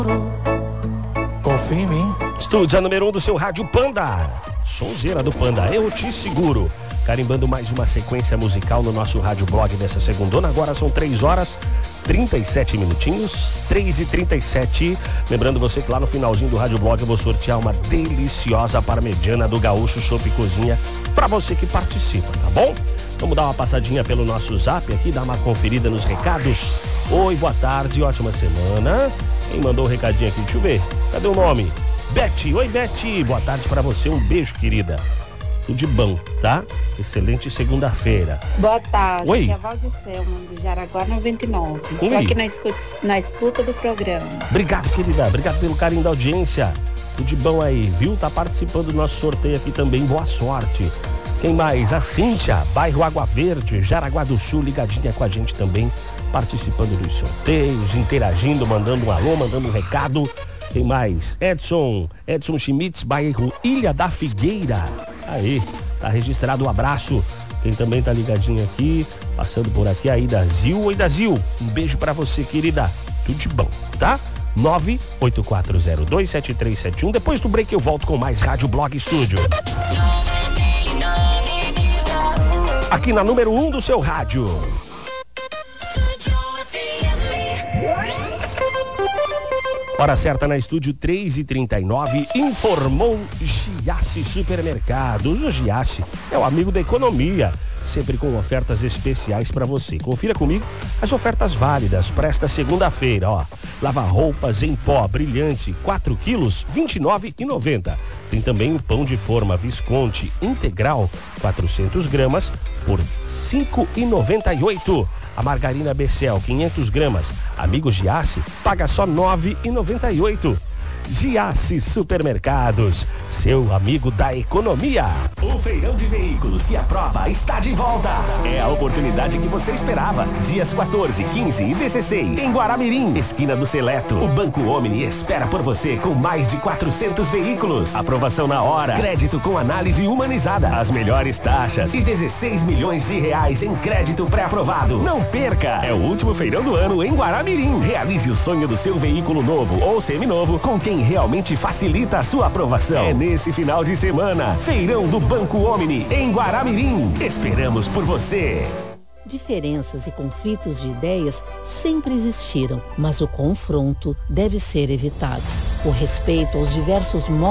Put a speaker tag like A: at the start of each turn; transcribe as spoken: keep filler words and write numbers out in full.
A: Confia em mim.
B: Estúdio número um do seu rádio Panda. Sonzeira do Panda, eu te seguro. Carimbando mais uma sequência musical no nosso rádio blog dessa segundona. Agora são três horas trinta e sete minutinhos, três e trinta e sete. Lembrando você que lá no finalzinho do rádio blog eu vou sortear uma deliciosa parmegiana do Gaúcho Chopp Cozinha para você que participa, tá bom? Vamos dar uma passadinha pelo nosso zap aqui, dar uma conferida nos recados. Oi, boa tarde, ótima semana. Quem mandou o recadinho aqui? Deixa eu ver. Cadê o nome? Beth. Oi, Beth. Boa tarde para você. Um beijo, querida. Tudo de bom, tá? Excelente segunda-feira.
C: Boa tarde.
B: Oi.
C: Aqui é a Valdicelma, de Jaraguá noventa e nove.
B: Oi.
C: Estou aqui na escuta, na escuta do programa.
B: Obrigado, querida. Obrigado pelo carinho da audiência. Tudo de bom aí, viu? Tá participando do nosso sorteio aqui também. Boa sorte. Quem mais? A Cíntia, bairro Água Verde, Jaraguá do Sul, ligadinha com a gente também, participando dos sorteios, interagindo, mandando um alô, mandando um recado. Quem mais? Edson, Edson Schmitz, bairro Ilha da Figueira. Aí, tá registrado, um abraço. Quem também tá ligadinho aqui, passando por aqui, aí da Zil. Oi, da Zil, um beijo pra você, querida. Tudo de bom, tá? nove oito quatro zero dois sete três sete um. Depois do break eu volto com mais Rádio Blog Estúdio. Aqui na número um do seu rádio. Hora certa na estúdio, três e trinta e nove, informou Giasse Supermercados. O Giasse é o amigo da economia, sempre com ofertas especiais para você. Confira comigo as ofertas válidas para esta segunda-feira, ó. Lava-roupas em pó brilhante, quatro quilos, vinte e nove reais e noventa centavos. Tem também o pão de forma Visconti integral, quatrocentas gramas, por cinco reais e noventa e oito centavos. A margarina Becel, quinhentas gramas, amigo Giasse, paga só nove reais e noventa e oito centavos. Giasse Supermercados, seu amigo da economia.
D: O feirão de veículos que aprova está de volta. É a oportunidade que você esperava. Dias quatorze, quinze e dezesseis, em Guaramirim, esquina do Seleto. O Banco Omni espera por você com mais de quatrocentos veículos. Aprovação na hora, crédito com análise humanizada, as melhores taxas e dezesseis milhões de reais em crédito pré-aprovado. Não perca! É o último feirão do ano em Guaramirim. Realize o sonho do seu veículo novo ou seminovo com quem realmente facilita a sua aprovação. É nesse final de semana, feirão do Banco Omni em Guaramirim. Esperamos por você.
E: Diferenças e conflitos de ideias sempre existiram, mas o confronto deve ser evitado. O respeito aos diversos modos